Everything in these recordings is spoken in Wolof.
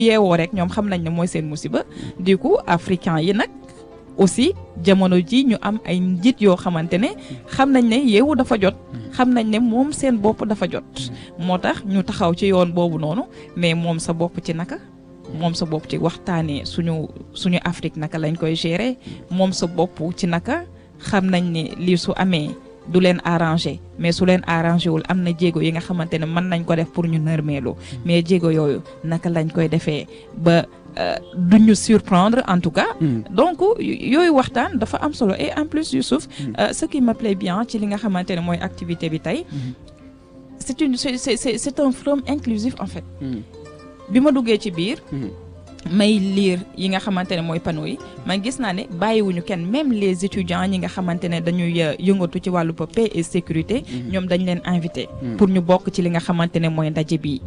yeewoo rek ñoom xam nañ ne mooy seen musiba du coup africain yi nag aussi jamono ji ñu am ay njiit yoo xamante ne xam nañ ne yeewu dafa jot xam nañ ne moom seen bopp dafa jot moo tax ñu taxaw ci yoon boobu noonu mais moom sa bopp ci naka moom sa bopp ci waxtaanee suñu Afrique naka lañ koy gérer moom sa bopp ci naka xam nañ ne lii su amee du leen arrangé mais su leen arrangé wul am na jéego yi nga xamante ne mën nañ ko def pour ñu nërmeelu mais jéego yooyu naka lañ koy defee ba duñu surprendre en tout cas donc yooyu waxtaan dafa am solo et en plus Youssouf ce qui me plaît bien ci li nga xamante ne mooy activité bi tey c'est un forum inclusif en fait bi ma duggee ci biir may lire yi nga xamante ne mooy panneau yi man gis naa ne bàyyiwuñu kenn même les étudiants ñi nga xamante ne dañuy yëngatu ci wàllu paix et sécurité ñoom dañ leen invité pour ñu bokk ci li nga xamante ne mooy ndaje bii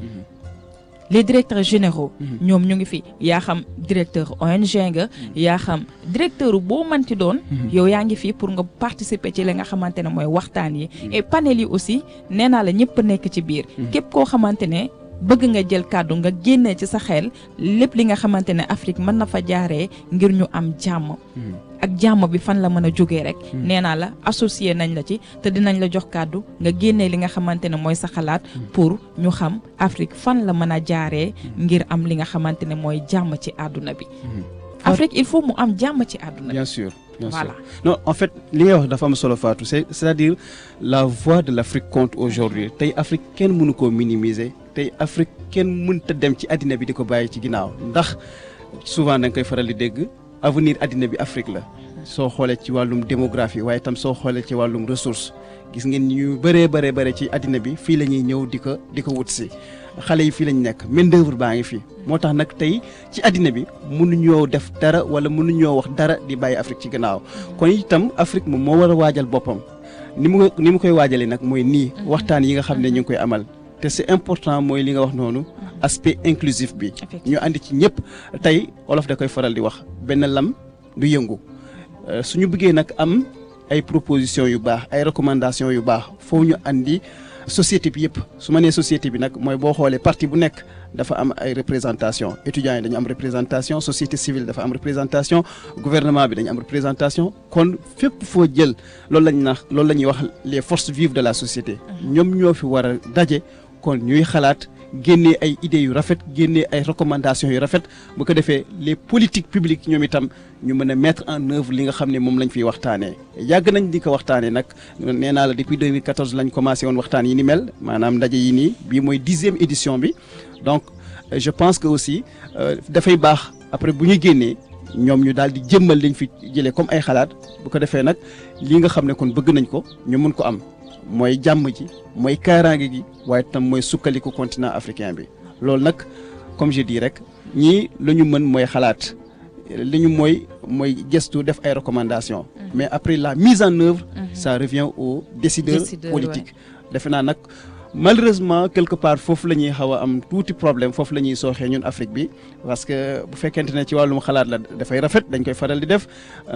les directeurs généraux ñoom ñu ngi fi yaa xam directeur ONG nga yaa xam directeur boo manti doon yow yaa ngi fi pour nga participer ci li nga xamante ne mooy waxtaan yi et panel yi aussi nee naa la ñëpp nekk ci biir képp koo xamante ne bëgg nga jël kàddu nga génnee ci sa xel lépp li nga xamante ne Afrique mën na fa jaaree ngir ñu am jàmm ak jàmm bi fan la mën a jógee rek nee naa la associé nañ la ci te dinañ la jox kàddu nga génnee li nga xamante ne mooy sa xalaat pour ñu xam Afrique fan la mën a jaaree ngir am li nga xamante ne mooy jàmm ci àdduna bi Afrique il faut mu am jàmm ci àdduna bi bien sûr voilà non en fait li ngay wax dafa am solo Fatou c'est-à-dire la voix de l'Afrique compte aujourd'hui tey Afrique kenn mënu koo minimiser tey Afrique kenn mënta dem ci àddina bi di ko bàyyi ci ginnaaw ndax souvent da nga koy faral di dégg avenir àddina bi Afrique la soo xoolee ci wàllum démographie waaye itam soo xoolee ci wàllum ressource gis ngeen ñu bëree ci àddina bi fii la ñuy ñëw di ko wut si xale yi fii lañ nekk main d'œuvre baa ngi fi moo tax nag tey ci àddina bi mënuñoo def dara wala mënuñoo wax dara di bàyyi Afrique ci gannaaw kon itam Afrique moom moo war a waajal boppam ni mu koy waajalee nag mooy nii waxtaan yi nga xam ne ñu ngi koy amal te c'est important mooy li nga wax noonu aspect inclusif bi ñu andi ci ñëpp tey olof da koy faral di wax benn lam du yëngu suñu bëggee nag am ay propositions yu baax ay recommandations yu baax foofu ñu andi société bi yëpp su ma nee société bi nag mooy boo xoolee parti bu nekk dafa am ay représentation étudiants yi dañu am représentation société civile dafa am représentation gouvernement bi dañu am représentation kon fépp foo jël loolu la ñuy wax les forces vives de la société ñoom ñoo fi war a daje kon ñuy xalaat génnee ay idées yu rafet génnee ay recommandations yu rafet bu ko defee les politiques publiques ñoom itam ñu mën a mettre en œuvre li nga xam ne moom lañ fiy waxtaanee yàgg nañ di ko waxtaanee nag nee naa la depuis 2014 lañ commencé woon waxtaan yi ni mel maanaam ndaje yi nii bii mooy 10e édition bi donc je pense que aussi dafay baax après bu ñu génnee ñoom ñu daal di jëmmal liñ fi jëlee comme ay xalaat bu ko defee nag li nga xam ne kon bëgg nañ ko ñu mën ko am mooy jàmm ji mooy kaaraange gi waaye tam mooy sukkaliku continent africain bi loolu nag comme je dis rek ñii la ñu mën mooy xalaat li ñu mooy gëstu def ay recommandations mais après la mise en œuvre ça revient aux décideurs politiques defe naa nag malheureusement quelque part foofu la ñuy xaw a am tuuti problème foofu la ñuy sooxee ñun Afrique bi parce que bu fekkente ne ci wàllum xalaat la dafay rafet dañ koy faral di def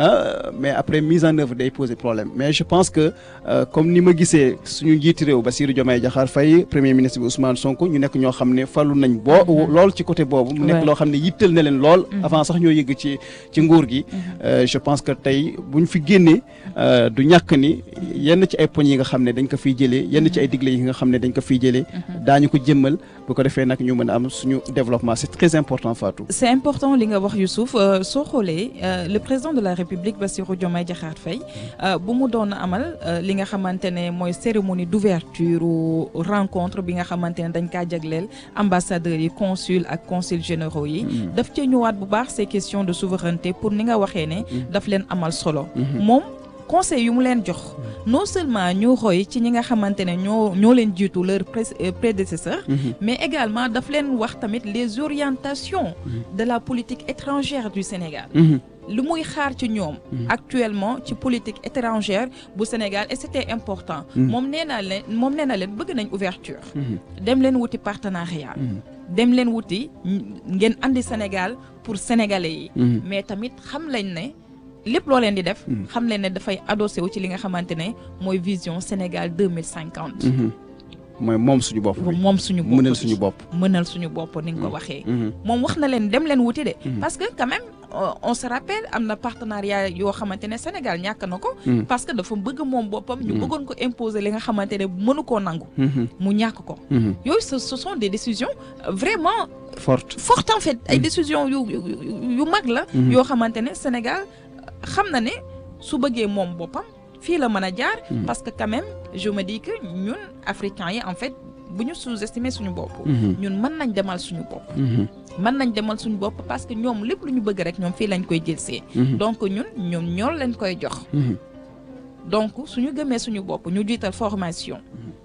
mais après mise en œuvre day poser problème mais je pense que comme ni ma gisee suñu njiiti réew Bassirou Diomaye Diakhar Faye premier ministre bi Ousmane Sonko ñu nekk ñoo xam ne falu nañ lool ci côté boobu mu nekk loo xam ne yittal na leen lool avant sax ñoo yëgg ci nguur gi je pense que tey buñ fi génnee du ñàkk ni yenn ci ay poñ yi nga xam ne dañ ko fiy jëlee yenn ci ay digle yi nga xam ne dañ ko fiy jëlee daañu ko jëmmal bu ko defee nag ñu mën a am suñu développement c'est très important Fatou. c'est important li nga wax Youssouf soo xoolee le président de la République Bassirou Diomaye Diakhar Faye bu mu doon amal li nga xamante ne mooy cérémonie d'ouverture rencontre bi nga xamante ne dañ kaa jagleel ambassadeurs yi consul ak consul généraux yi daf ci ñëwaat bu baax ces questions de souveraineté pour ni nga waxee ne daf leen amal solo moom conseil yu mu leen jox non seulement ñu roy ci ñi nga xamante ne ñoo leen jiitu leur prédécesseur mais également daf leen wax tamit les orientations de la politique étrangère du Sénégal lu muy xaar ci ñoom actuellement ci politique étrangère bu Sénégal et c'était important moom nee na leen bëgg nañ ouverture dem leen wuti partenariat dem leen wuti ngeen andi Sénégal pour sénégalais yi mais tamit xam lañ ne lépp loo leen di def xam leen ne dafay adossé wu ci li nga xamante ne mooy vision Sénégal 2050 mooy moom suñu bopp moom suñu bopp mënal suñu bopp mënal suñu bopp ni nga ko waxee moom wax na leen dem leen wuti de parce que quand même on se rappelle am na partenariat yoo xamante ne Sénégal ñàkk na ko parce que dafa bëgg moom boppam ñu bëggoon ko imposer li nga xamante ne mënu koo nangu mu ñàkk ko yooyu ce sont des décisions vraiment fortes en fait ay décisions yu mag la yoo xamante ne Sénégal xam na ne su bëggee moom boppam fii la mën a jaar parce que quand même je me dis que ñun africains yi en fait bu ñu sous-estimer suñu bopp ñun mën nañ demal suñu bopp parce que ñoom lépp lu ñu bëgg rek ñoom fii lañ koy jëlsee donc ñoom ñoo leen koy jox donc suñu gëmee suñu bopp ñu jiital formation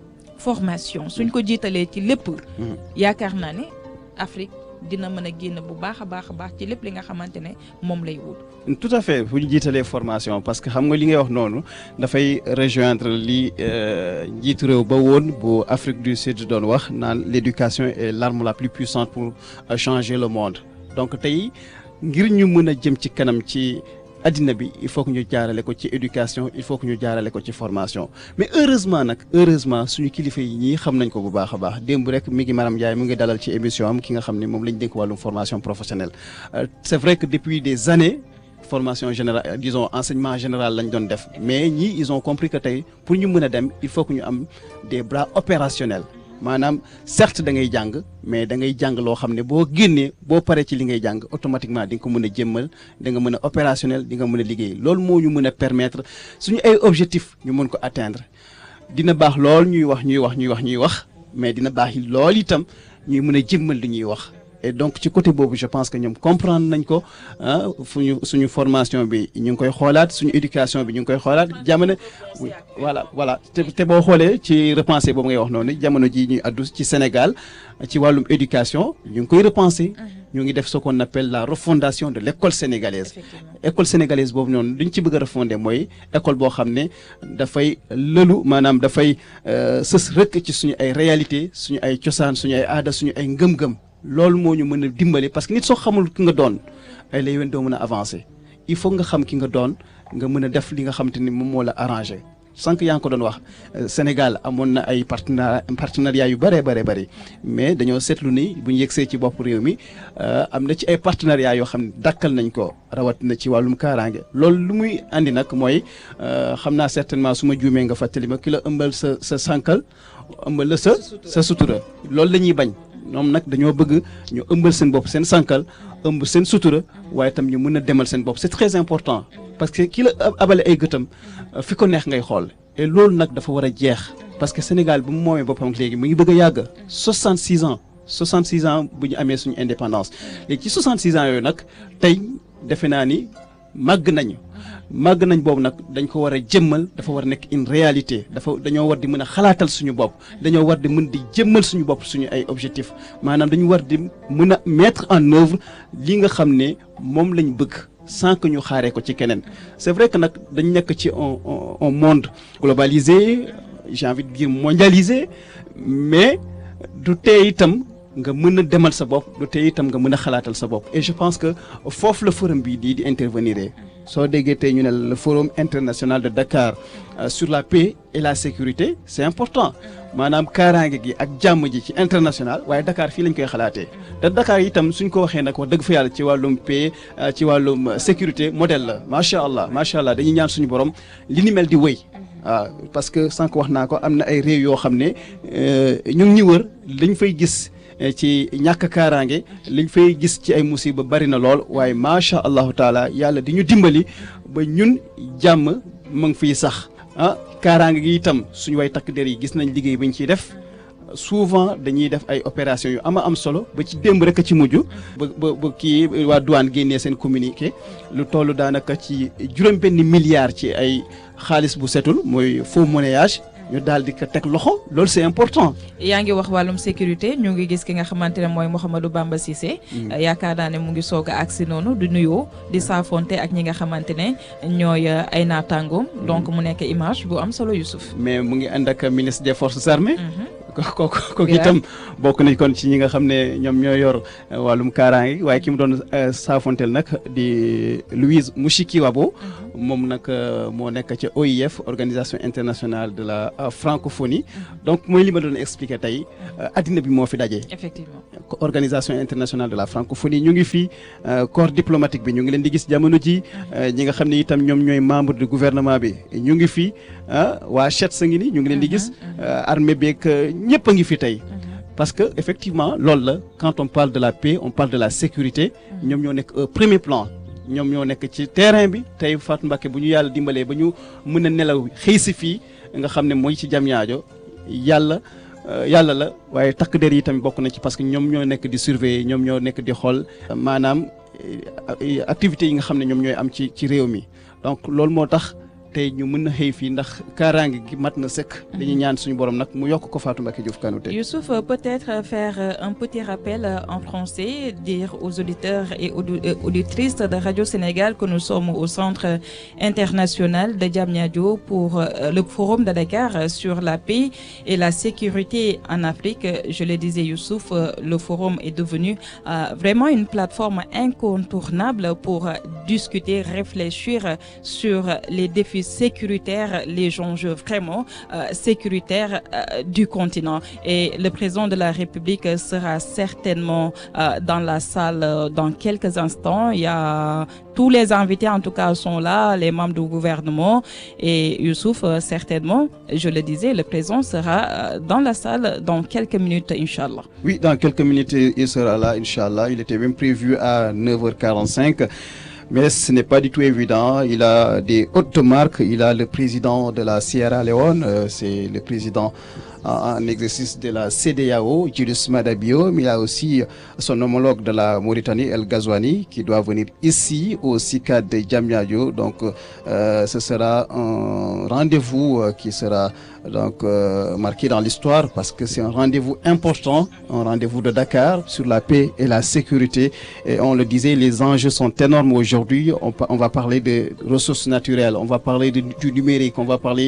suñ ko jiitalee ci lépp yaakaar naa ne Afrique dina mën a génn bu baax a baax ci lépp li nga xamante ne moom lay wut. tout à fait bu ñu jiitalee formation parce que xam nga li ngay wax noonu dafay rejoindre li njiitu réew ba woon bu Afrique du Sud doon wax naan l'éducation est l'arme la plus puissante pour changer le monde donc tey ngir ñu mën a jëm ci kanam ci addina bi il faut que ñu jaarale ko ci éducation il faut que ñu jaarale ko ci formation mais heureusement suñu kilifa yi ñii xam nañ ko bu baax a baax démb rek mi ngi Maram Ndiaye mu ngi dalal ci émission am ki nga xam ne moom lañ dénk wàllum formation professionnelle c'est vrai que depuis des années formation générale disons enseignement général lañ doon def mais ñii ils ont compris que tey pour ñu mën a dem il faut que ñu am des bras opérationnels maanaam certes da ngay jàng mais da ngay jàng loo xam ne boo génnee boo paree ci li ngay jàng automatiquement di nga ko mën a jëmmal da nga mën a opérationnel di nga mën a liggéey loolu moo ñu mën a permettre suñu ay objectifs ñu mën ko atteindre dina baax lool ñuy wax mais dina baax lool itam ñuy mën a jëmmal li ñuy wax et donc ci côté boobu je pense que ñoom comprendre nañ ko suñu formation bi ñu ngi koy xoolaat suñu éducation bi ñu ngi koy xoolaat jamono voilà te boo xoolee ci repenser boobu ngay wax noonu jamono ji ñuy addu ci Sénégal ci wàllum éducation ñu ngi koy repenser ñu ngi def ce qu'on appelle la refondation de l'école sénégalaise école sénégalaise boobu noonu duñ ci bëgg a refonder mooy école boo xam ne dafay lëlu maanaam dafay sës rëkk ci suñu ay réalité suñu ay cosaan suñu ay aada suñu ay ngëm-ngëm loolu moo ñu mën a dimbali parce que nit soo xamul ki nga doon ay lay wen doo mën a avancer il faut nga xam ki nga doon nga mën a def li nga xam te ni moom moo la arrangé sànq yaa ngi ko doon wax Sénégal amoon na ay partenariat yu bëree bëri mais dañoo seetlu ni bu ñu yegsee ci bopp réew mi am na ci ay partenariat yoo xam ne dakkal nañ ko rawatina ci wàllum kaaraange loolu lu muy andi nag mooy xam naa certainement su ma juumee nga fàttali ma ki la ëmbal sa sànkal ëmbal la sa sutura loolu la ñuy bañ ñoom nag dañoo bëgg ñu ëmbal seen bopp seen sànkal ëmb seen sutura waaye itam ñu mën a demal seen bopp c'est très important parce que ki la abale ay gëtam fi ko neex ngay xool et loolu nag dafa war a jeex parce que Sénégal bu mu moomee boppam léegi mu ngi bëgg a yàgg 66 ans bu ñu amee suñu indépendance léegi ci 66 ans yooyu nag tey defe naa ni màgg nañ boobu nag dañ ko war a jëmmal dafa war a nekk une réalité dañoo war di mën a xalaatal suñu bopp dañoo war di mën di jëmmal suñu bopp suñu ay objectifs maanaam dañu war di mën a mettre en œuvre li nga xam ne moom lañ bëgg sans que ñu xaaree ko ci keneen c'est vrai que nag dañ nekk ci un monde globalisé j'ai envie de dire mondialisé mais du tee itam nga mën a demal sa bopp du tee itam nga mën a xalaatal sa bopp et je pense que foofu la forum bii di intervenir soo déggee tey ñu ne le forum international de Dakar sur la paix et la sécurité c'est important maanaam kaaraange gi ak jàmm ji ci international waaye Dakar fii lañ koy xalaatee te Dakar itam suñ ko waxee nag wax dëgg fa yàlla ci wàllum paix ci wàllum sécurité modèle la macha allah dañuy ñaan suñu borom li ni mel di wéy waaw parce que sànq wax naa ko am na ay réew yoo xam ne ñu ngi ñu wër lañ fay gis ci ñàkk kaaraange liñ fay gis ci ay musiba bari na lool waaye macha allahu taala yàlla di ñu dimbali ba ñun jàmm mu ngi fiy sax kaaraange gi itam suñu way takk der yi gis nañ liggéey bi ñu ciy def souvent dañuy def ay opération yu am solo ba ci démb rek a ci mujj ba kii waa douane génnee seen communiqué lu toll daanaka ci juróom-benn milliard ci ay xaalis bu setul mooy faux monnayage ñu daal di ko teg loxo loolu c'est important. yaa ngi wax wàllum sécurité ñu ngi gis ki nga xamante ne mooy Mouhamadou Bamba Cissé. yaakaar naa ne mu ngi soog a agsi noonu di nuyoo di saafonte ak ñi nga xamante ne ñooy ay naataangoom. donc mu nekk image bu am solo Youssouf. mais mu ngi ànd ak ministre des forces armées. kooku itam bokk nañ kon ci ñi nga xam ne ñoom ñoo yor wàllum kaaraange waaye ki mu doon saafonteel nag di Louise Mushikiwabo moom nag moo nekk ca OIF organisation internationale de la francophonie donc mooy li ma doon expliquer tey addina bi moo fi daje. Effectivement. Organisation internationale de la francophonie ñu ngi fi corps diplomatique bi ñu ngi leen di gis jamono ji ñi nga xam ne itam ñoom ñooy membre du gouvernement bi ñu ngi fi waa CHETS ngi ni ñu ngi leen di gis armée beeg ñëpp a ngi fi tey. Parce que effectivement loolu la quand on parle de la paix on parle de la sécurité ñoom ñoo nekk au premier plan ñoom ñoo nekk ci terrain bi tey Fatou Mbacké bu ñu yàlla dimbalee ba ñu mën a nelaw xëy si fii nga xam ne mooy ci Diamniadio yàlla la waaye takk der yi tamit bokk na ci parce que ñoom ñoo nekk di surveiller ñoom ñoo nekk di xool maanaam activités yi nga xam ne ñoom ñooy am ci réew mi donc loolu moo tax tey ñu mën na xëy fii ndax kaaraange gi mat na sëkk. dañuy ñaan suñu borom nag mu yokk ko Fatou Mbacké Diouf Kanouté. Youssouf, peut-être faire un petit rappel en français, dire aux auditeurs et auditrices de Radio Sénégal que nous sommes au Centre international de Diamniadio pour le Forum de Dakar sur la paix et la sécurité en Afrique. Je le disais, Youssouf, le forum est devenu vraiment une plateforme incontournable pour discuter, réfléchir sur les défis sécuritaires, les enjeux vraiment sécuritaires du continent. Et le président de la République sera certainement dans la salle dans quelques instants. Il y a tous les invités en tout cas sont là, les membres du gouvernement et Youssouf certainement, je le disais, le président sera dans la salle dans quelques minutes, Inch'Allah. Oui, dans quelques minutes il sera là, Inch'Allah. Il était même prévu à 9h45. Mais ce n'est pas du tout évident. Il a des hautes marques. Il a le président de la Sierra Leone, c'est le président en exercice de la CEDEAO, Julius Maada Bio, mais il a aussi son homologue de la Mauritanie, El Ghazouani, qui doit venir ici au CICAD de Diamniadio. Donc, ce sera un rendez-vous qui sera donc marqué dans l'histoire parce que c'est un rendez-vous important, un rendez-vous de Dakar sur la paix et la sécurité. Et on le disait, les enjeux sont énormes aujourd'hui. On va parler de ressources naturelles, on va parler du numérique, on va parler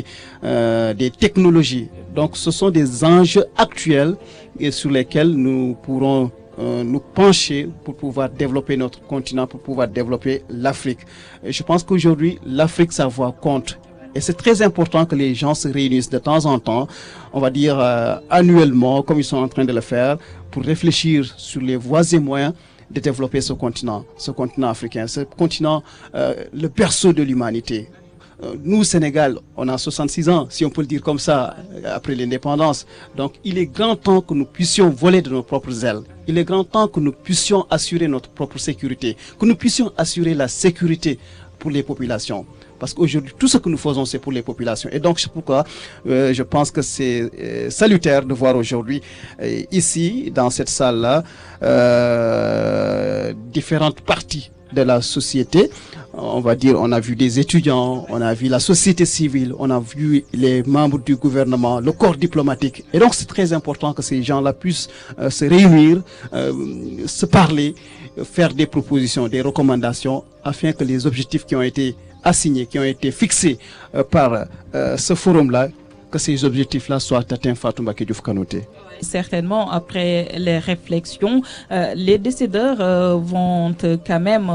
des technologies. Donc, ce sont des enjeux actuels et sur lesquels nous pourrons nous pencher pour pouvoir développer notre continent, pour pouvoir développer l'Afrique. Et je pense qu'aujourd'hui, l'Afrique, sa voix compte. Et c'est très important que les gens se réunissent de temps en temps, on va dire annuellement, comme ils sont en train de le faire, pour réfléchir sur les voies et moyens de développer ce continent africain, ce continent, le berceau de l'humanité. Nous, au Sénégal, on a 66 ans, si on peut le dire comme ça, après l'indépendance. Donc, il est grand temps que nous puissions voler de nos propres ailes. Il est grand temps que nous puissions assurer notre propre sécurité, que nous puissions assurer la sécurité pour les populations. Parce qu'aujourd'hui, tout ce que nous faisons, c'est pour les populations. Et donc, c'est pourquoi je pense que c'est salutaire de voir aujourd'hui, ici, dans cette salle-là, différentes parties de la société. On va dire, on a vu des étudiants, on a vu la société civile, on a vu les membres du gouvernement, le corps diplomatique. Et donc, c'est très important que ces gens-là puissent se réunir, se parler, faire des propositions, des recommandations, afin que les objectifs qui ont été assignés, qui ont été fixés par ce forum-là, que ces objectifs-là soient atteints, Fatou Mbacké Diouf Kanouté. Certainement, après les réflexions, les décideurs vont quand même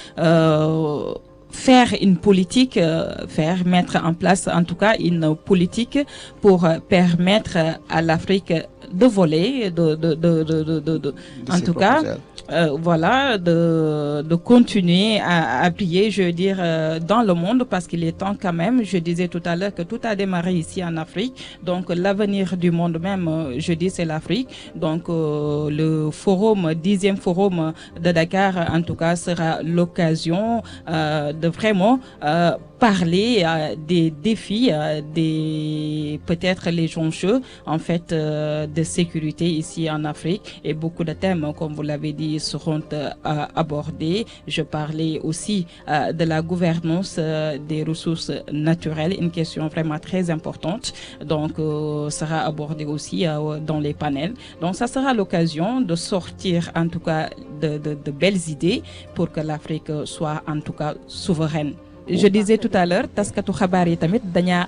faire une politique, mettre en place en tout cas une politique pour permettre à l'Afrique de voler, en tout cas, voilà, de continuer à briller, je veux dire, dans le monde, parce qu'il est temps quand même, je disais tout à l'heure que tout a démarré ici en Afrique, donc l'avenir du monde même, je dis, c'est l'Afrique, donc le forum, 10e forum de Dakar, en tout cas, sera l'occasion de vraiment parler des défis, peut-être les enjeux en fait de sécurité ici en Afrique, et beaucoup de thèmes, comme vous l'avez dit, seront abordés. Je parlais aussi de la gouvernance des ressources naturelles, une question vraiment très importante, donc sera abordée aussi dans les panels. Donc ça sera l'occasion de sortir en tout cas de belles idées pour que l'Afrique soit en tout cas souveraine. Je disais tout à l'heure, taskatu xabaar yi tamit dañaa am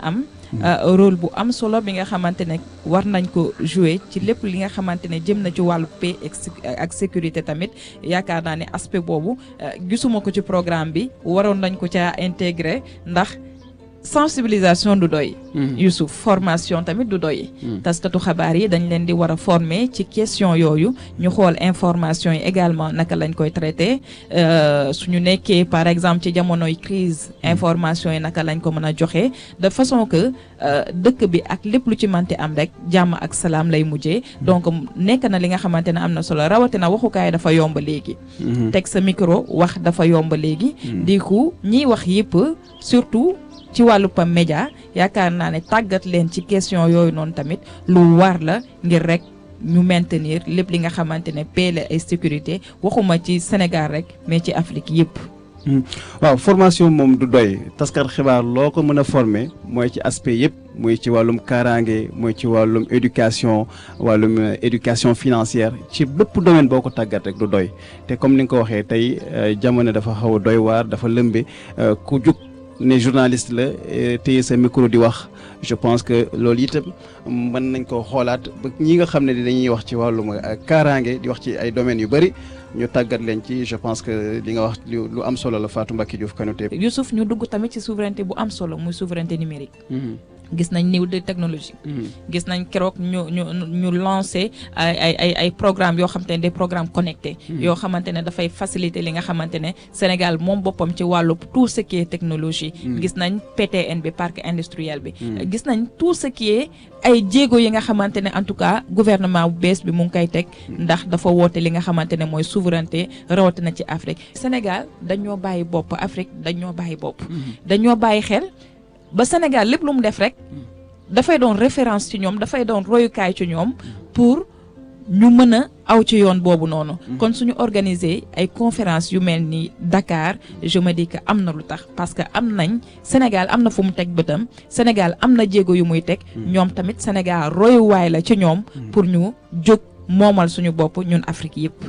rôle bu am solo bi nga xamante ne war nañ ko jouer ci lépp li nga xamante ne jëm na ci wàllu paix ak sécurité tamit yaakaar naa ne aspect boobu gisuma ko ci programme bi waroon nañ ko ca intégrer ndax sensibilisation du doy. Youssouf formation tamit du doy. taskatu xabaar yi dañ leen di war a former ci question yooyu ñu xool information yi également naka lañ koy traité suñu nekkee par exemple ci jamonoy crise information yi naka lañ ko mën a joxe de façon que dëkk bi ak lépp lu ci manti am rek jàmm ak salaam lay mujjee. donc nekk na li nga xamante ne am na solo rawatina waxukaay dafa yomb léegi. teg sa micro wax dafa yomb léegi. di ko ñiy wax yëpp surtout. ci wàllu pam média yaakaar naa ne tàggat leen ci question yooyu noonu tamit lu war la ngir rek ñu maintenir lépp li nga xamante ne paix la et sécurité waxuma ci Sénégal rek mais ci Afrique yëpp. waaw formation moom du doy taskar xibaar loo ko mën a former mooy ci aspect yëpp muy ci wàllum kaaraange mooy ci wàllum éducation financière ci bépp domaine boo ko tàggat rek du doy te comme ni nga ko waxee tey jamono dafa xaw a doy waar dafa lëmbe ku jug ne journaliste la téye sa micro di wax je pense que loolu itam mën nañ ko xoolaat ba ñi nga xam ne dañuy wax ci wàllum kaaraange di wax ci ay domaines yu bëri ñu tàggat leen ci je pense que li nga wax lu am solo la Fatou Mbacké Diouf Kanouté. Youssouf ñu dugg tamit ci souveraineté bu am solo muy souveraineté numérique. gis nañ niveau de technologie. gis nañ keroog ñu lancé ay programmes yoo xamante ne des programmes connectés. yoo xamante ne dafay faciliter li nga xamante ne Sénégal moom boppam ci wàllu tout ce qui est technologie. gis nañ PTN bi parc industriel bi. gis nañ tout ce qui est ay jéego yi nga xamante ne en tout cas gouvernement bu bees bi mu ngi koy teg. ndax dafa woote li nga xamante ne mooy souveraineté rawatina ci Afrique. Sénégal dañoo bàyyi bopp Afrique dañoo bàyyi bopp. dañoo bàyyi xel. ba Sénégal lépp lu mu def rek dafay doon référence ci ñoom dafay doon royukaay ci ñoom pour ñu mën a aw ci yoon boobu noonu. kon suñu organiser ay conférence yu mel ni Dakar je me dis que am na lu tax parce que am nañ Sénégal am na fu mu teg bëtam Sénégal am na jéego yu muy teg. ñoom tamit Sénégal royuwaay la ci ñoom. pour ñu jóg moomal suñu bopp ñun Afrique yëpp.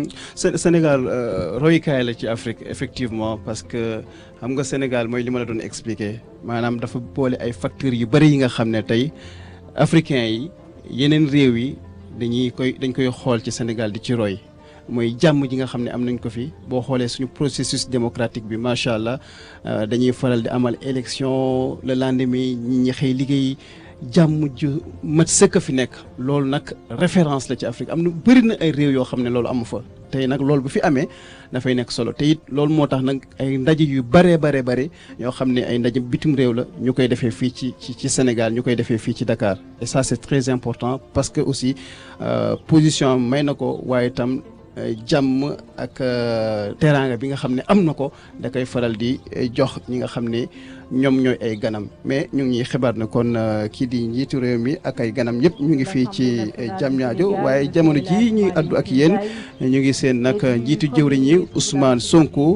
Sénégal royukaay la ci Afrique effectivement parce que xam nga Sénégal mooy li ma la doon expliquer maanaam dafa boole ay facteurs yu bëri yi nga xam ne tey africains yi yeneen réew yi dañ koy xool ci Sénégal di ci roy mooy jàmm ji nga xam ne am nañ ko fi boo xoolee suñu processus démocratique bi macha allah dañuy faral di amal élection le lendemain ñi xëy liggéey. jàmm ju mat sëkk fi nekk loolu nag référence la ci Afrique am na bëri na ay réew yoo xam ne loolu amu fa tey nag loolu bu fi amee dafay nekk solo te it loolu moo tax nag ay ndaje yu bare yoo xam ne ay ndaje bitim réew la ñu koy defee fii ci Sénégal ñu koy defee fii ci Dakar et ça c'est très important parce que aussi position may na ko waaye itam jàmm ak teraanga bi nga xam ne am na ko da koy faral di jox ñi nga xam ne ñoom ñooy ay ganam mais ñu ngi xibaar na kon kii di njiitu réew mi ak ay ganam yëpp ñu ngi fii ci Diamniadio waaye jamono ji ñuy addu ak yéen ñu ngi seen nag njiitu jëwriñ yi Ousmane Sonko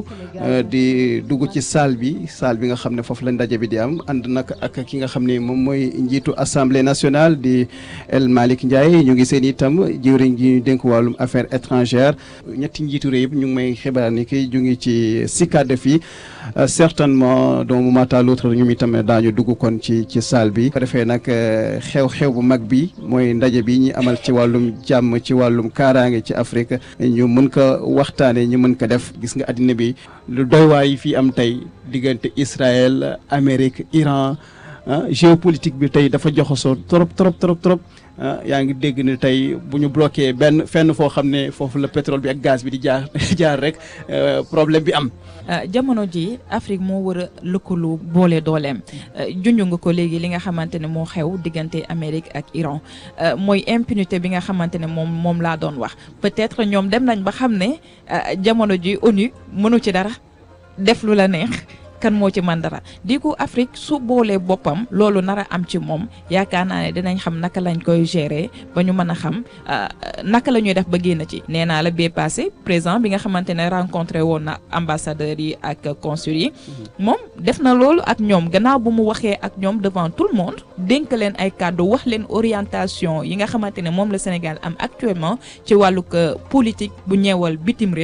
di dugg ci salle bi nga xam ne foofu la ndaje bi di am ànd nag ak ki nga xam ne moom mooy njiitu assemblée nationale di El Malick Ndiaye ñu ngi seen itam jëwriñ ji ñu dénk wàllum affaires étrangères ñetti njiitu réew yëpp ñu ngi may xibaar ni ki ñu ngi ci CICAD fii certainement d'un moment à l'autre ñoom itam daañu dugg kon ci salle bi ko defee nag xew-xew bu mag bi mooy ndaje bi ñi amal ci wàllum jàmm ci wàllum kaaraange ci Afrique ñu mën ko waxtaane ñu mën ko def gis nga àddina bi lu doy waay yi fii am tey diggante Israël Amérique Iran géopolitique bi tey dafa joxasoo trop yaa ngi dégg ne tey bu ñu bloqué fenn foo xam ne foofu la pétrole bi ak gaz bi di jaar rek problème bi am. jamono ji Afrique moo war a lëkkaloo boole dooleem junj nga ko léegi li nga xamante ne moo xew diggante Amérique ak Iran mooy impunité bi nga xamante ne moom laa doon wax peut-être ñoom dem nañ ba xam ne jamono ji ONU mënu ci dara def lu la neex. kan moo ci man dara di ko Afrique su boolee boppam loolu nar a am ci moom yaakaar naa ne dinañ xam naka lañ koy gérer ba ñu mën a xam naka la ñuy def ba génn ci nee naa la bee passé président bi nga xamante ne rencontré woon na ambassadeurs yi ak consul yi moom def na loolu ak ñoom gannaaw bu mu waxee ak ñoom devant tout le monde dénk leen ay kàddu wax leen orientation yi nga xamante ne moom la Sénégal am actuellement ci wàllug politique bu ñeewal bitim réew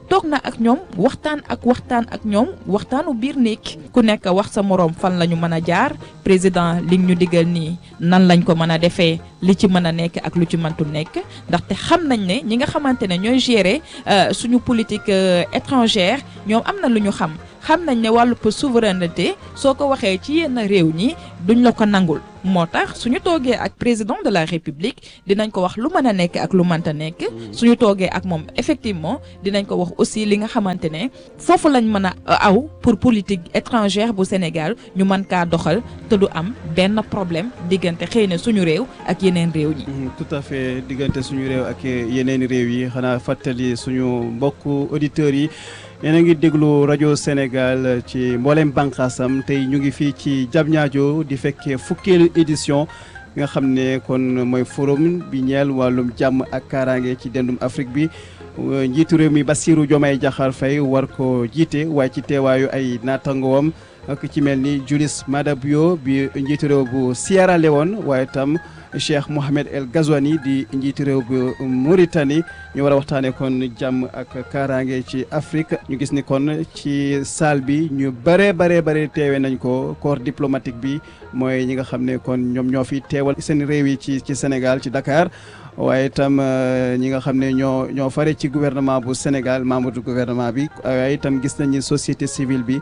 toog na ak ñoom waxtaan ak ñoom waxtaanu biir néeg ku nekk wax sa moroom fan la ñu mën a jaar président li ñu digal nii nan lañ ko mën a defee li ci mën a nekk ak lu ci mëntu nekk ndaxte xam nañ ne ñi nga xamante ne ñooy gérer suñu politique étrangère ñoom am na lu ñu xam nañ ne wàllu souveraineté soo ko waxee ci yenn réew ñi duñ la ko nangul moo tax suñu toogee ak président de la république dinañ ko wax lu mën a nekk ak lu mënta nekk suñu toogee ak moom effectivement dinañ ko wax aussi li nga xamante ne foofu lañ mën a aw pour politique étrangère bu Sénégal ñu mën kaa doxal te du am benn problème diggante xëy na suñu réew ak yeneen réew ñi. tout à fait diggante suñu réew ak yeneen réew yi xanaa fàttali suñu mbokku auditeurs yi. yéen a ngi déglu rajo Sénégal ci mboolem bànqaasam tey ñu ngi fii ci Diamniadio di fekkee fukkeelu édition nga xam ne kon mooy forum bi ñeel wàllum jàmm ak kaaraange ci dendum Afrique bi njiitu réew mi Bassirou Diomaye Diakhar Faye war ko jiite waaye ci teewaayu ay naatangoom ak ci mel ni Julius Maada Bio bi njiitu réew bu Sierra Leone waaye tam Cheikh Mohamed El Ghazouani di njiitu réew bu Mauritanie ñu war a waxtaanee kon jàmm ak kaaraange ci Afrique ñu gis ni kon ci salle bi ñu bare teewe nañ ko corps diplomatique bi mooy ñi nga xam ne kon ñoom ñoo fi teewal seen réew yi ci Sénégal ci Dakar waaye itam ñi nga xam ne ñoo fare ci gouvernement bu Sénégal membre du gouvernement bi waaye itam gis nañu société civile bi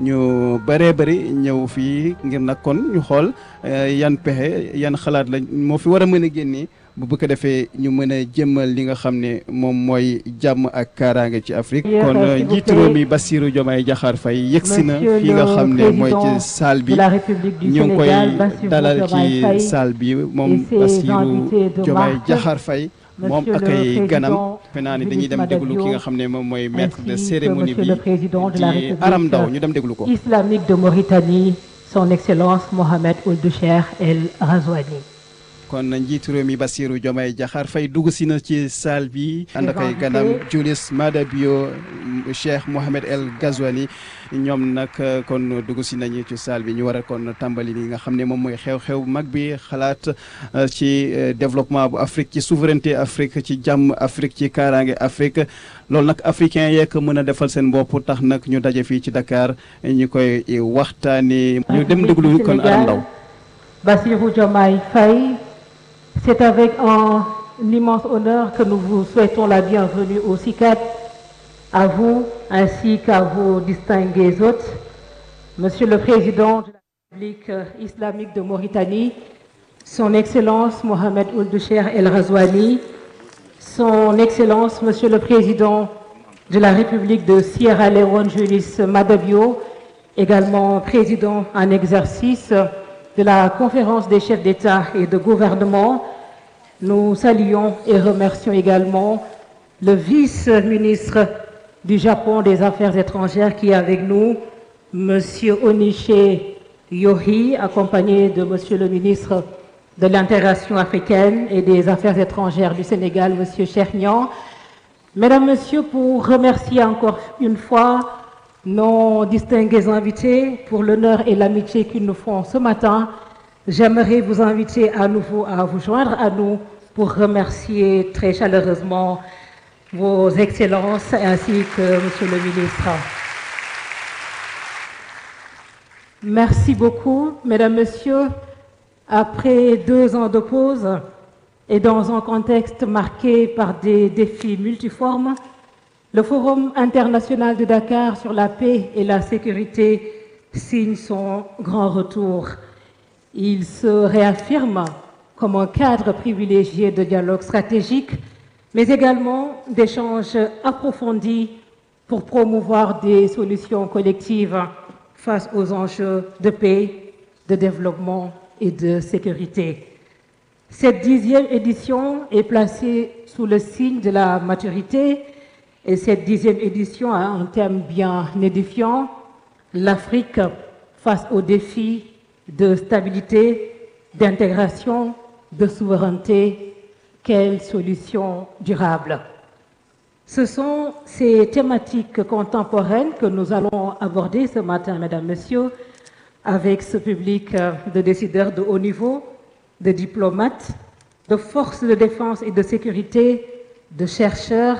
ñu bari ñëw fii ngir nag kon ñu xool yan pexe yan xalaat lañ moo fi war a mën a génnee bu bëgg a defee ñu mën a jëmmal li nga xam ne moom mooy jàmm ak kaaraange ci Afrique. kon njiitu réew mi Bassirou Diomaye Diakhar Faye yegsi na fi nga xam ne mooy ci salle bi ñu ngi koy dalal ci salle bi moom Bassirou Diomaye Diakhar Faye moom ak ay ganam defe naa ni dañuy dem déglu ki nga xam ne moom mooy maître de cérémonie bi di Aram Ndao ñu dem déglu ko. islamique de Mauritanie son excellence Mohamed Ould Cheikh El Ghazouani. kon njiitu réew mi Bassirou Diomaye Diakhar Faye dugg si na ci salle bi ànd ak ay ganam Julius Maada Bio Cheikh Mohamed El Ghazouani ñoom nag kon dugg si nañu ci salle bi ñu war a kon tàmbali li nga xam ne moom mooy xew-xew mag bi xalaat ci développement bu Afrique ci souveraineté Afrique ci jàmm Afrique ci kaaraange Afrique loolu nag africain yeek mën a defal seen bopp tax nag ñu daje fii ci Dakar ñu koy waxtaanee ñu dem déglu kon Aram Ndao. Bassirou Diomaye Faye, c'est avec un immense honneur que nous vous souhaitons la bienvenue au CICAD, à vous ainsi qu'à vos distingués hôtes, Monsieur le Président de la République islamique de Mauritanie, Son Excellence Mohamed Ould Cheikh El Ghazouani, Son Excellence Monsieur le Président de la République de Sierra Leone, Julius Maada Bio, également président en exercice de la conférence des chefs d'État et de gouvernement. Nous saluons et remercions également le vice-ministre du Japon des Affaires étrangères qui est avec nous, Monsieur Oniche Yohi, accompagné de Monsieur le ministre de l'Intégration africaine et des Affaires étrangères du Sénégal, Monsieur Cheikh Niang. Mesdames, Messieurs, pour remercier encore une fois nos distingués invités pour l'honneur et l'amitié qu'ils nous font ce matin, j'aimerais vous inviter à nouveau à vous joindre à nous pour remercier très chaleureusement vos excellences ainsi que Monsieur le ministre. Merci beaucoup, Mesdames, Messieurs. Après 2 ans de pause et dans un contexte marqué par des défis multiformes, le Forum international de Dakar sur la paix et la sécurité signe son grand retour. Il se réaffirme comme un cadre privilégié de dialogue stratégique, mais également d'échanges approfondis pour promouvoir des solutions collectives face aux enjeux de paix, de développement et de sécurité. Cette 10e édition est placée sous le signe de la maturité. Et cette 10e édition a un thème bien édifiant, l'Afrique face aux défis de stabilité, d'intégration, de souveraineté, quelle solution durable? Ce sont ces thématiques contemporaines que nous allons aborder ce matin, Mesdames, Messieurs, avec ce public de décideurs de haut niveau, de diplomates, de forces de défense et de sécurité, de chercheurs,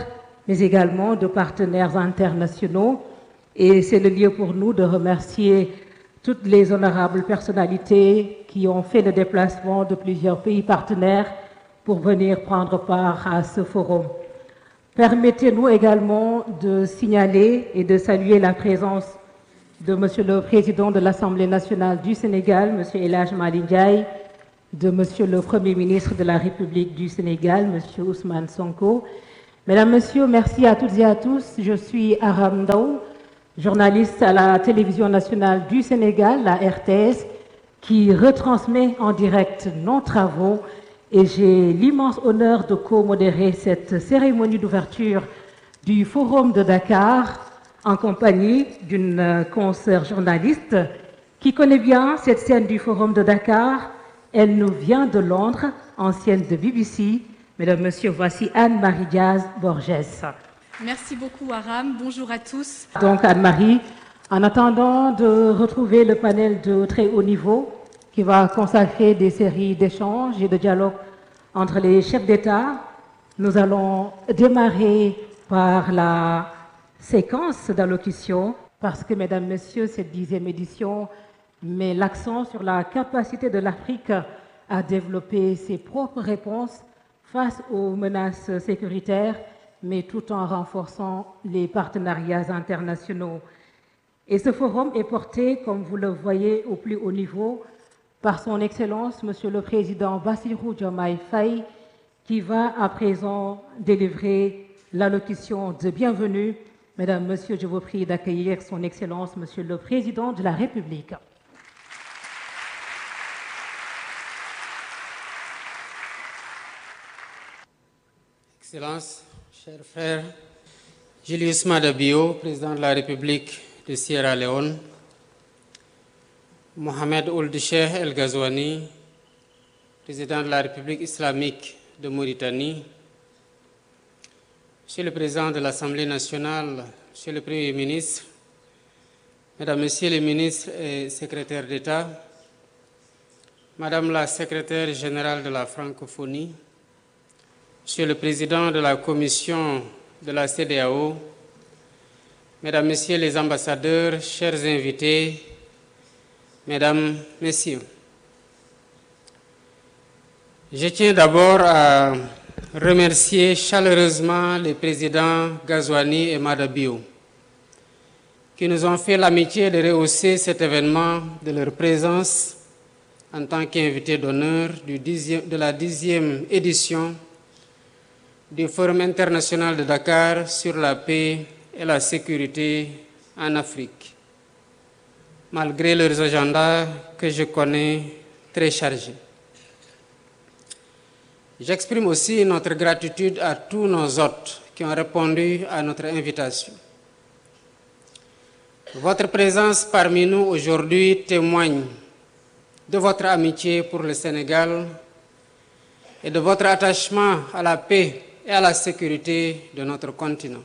mais également de partenaires internationaux. Et c'est le lieu pour nous de remercier toutes les honorables personnalités qui ont fait le déplacement de plusieurs pays partenaires pour venir prendre part à ce forum. Permettez-nous également de signaler et de saluer la présence de Monsieur le Président de l'Assemblée nationale du Sénégal, Monsieur El Hadj Malick Ndiaye, de Monsieur le Premier ministre de la République du Sénégal, Monsieur Ousmane Sonko. Mesdames, Messieurs, merci à toutes et à tous. Je suis Aram Ndao, journaliste à la Télévision nationale du Sénégal, la RTS, qui retransmet en direct nos travaux. Et j'ai l'immense honneur de co-modérer cette cérémonie d'ouverture du Forum de Dakar en compagnie d'une consoeur journaliste qui connaît bien cette scène du Forum de Dakar. Elle nous vient de Londres, ancienne de BBC. Mesdames, Messieurs, voici Anne-Marie Diaz-Borges. Merci beaucoup, Aram. Bonjour à tous. Donc, Anne-Marie, en attendant de retrouver le panel de très haut niveau qui va consacrer des séries d'échanges et de dialogues entre les chefs d'État, nous allons démarrer par la séquence d'allocution parce que, Mesdames, Messieurs, cette 10e édition met l'accent sur la capacité de l'Afrique à développer ses propres réponses face aux menaces sécuritaires, mais tout en renforçant les partenariats internationaux. Et ce forum est porté, comme vous le voyez, au plus haut niveau par son Excellence, Monsieur le Président Bassirou Diomaye Faye, qui va à présent délivrer l'allocution de bienvenue. Mesdames, Messieurs, je vous prie d'accueillir son Excellence, Monsieur le Président de la République. Excellences, chers frères, Julius Maada Bio, président de la République de Sierra Leone, Mohamed Ould Cheikh El Ghazouani, président de la République islamique de Mauritanie, Monsieur le Président de l'Assemblée nationale, Monsieur le Premier ministre, Mesdames, Messieurs les ministres et secrétaires d'État, Madame la secrétaire générale de la francophonie, Monsieur le Président de la Commission de la CEDEAO, Mesdames, Messieurs les ambassadeurs, chers invités, Mesdames, Messieurs, je tiens d'abord à remercier chaleureusement les présidents Ghazouani et Maada Bio qui nous ont fait l'amitié de rehausser cet événement de leur présence en tant qu'invités d'honneur de la 10e édition du Forum international de Dakar sur la paix et la sécurité en Afrique, malgré leurs agendas que je connais très chargés. J'exprime aussi notre gratitude à tous nos hôtes qui ont répondu à notre invitation. Votre présence parmi nous aujourd'hui témoigne de votre amitié pour le Sénégal et de votre attachement à la paix et à la sécurité de notre continent.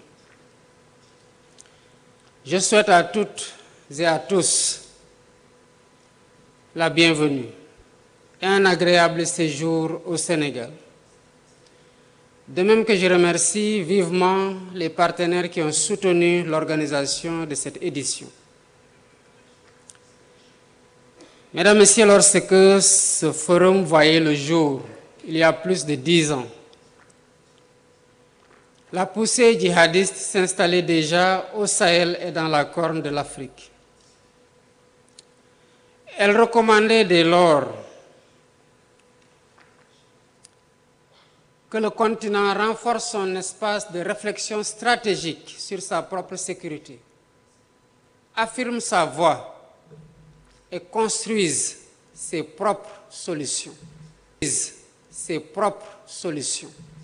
Je souhaite à toutes et à tous la bienvenue et un agréable séjour au Sénégal. De même que je remercie vivement les partenaires qui ont soutenu l'organisation de cette édition. Mesdames, Messieurs, lorsque ce forum voyait le jour, il y a plus de 10 ans, la poussée djihadiste s'installait déjà au Sahel et dans la Corne de l'Afrique. Elle recommandait dès lors que le continent renforce son espace de réflexion stratégique sur sa propre sécurité, affirme sa voix et construise ses propres solutions.